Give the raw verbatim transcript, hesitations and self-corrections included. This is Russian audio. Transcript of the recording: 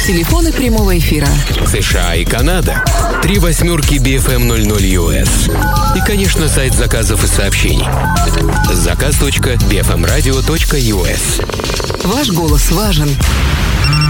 Телефоны прямого эфира. США и Канада. Три восьмерки би эф эм ноль ноль ю эс. И, конечно, сайт заказов и сообщений. заказ точка би эф эм радио точка ю эс. Ваш голос важен.